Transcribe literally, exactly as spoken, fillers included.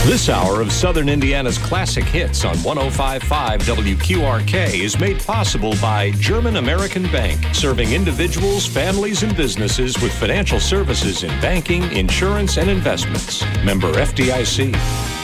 This hour of Southern Indiana's classic hits on one oh five point five W Q R K is made possible by German American Bank, serving individuals, families, and businesses with financial services in banking, insurance, and investments. Member F D I C.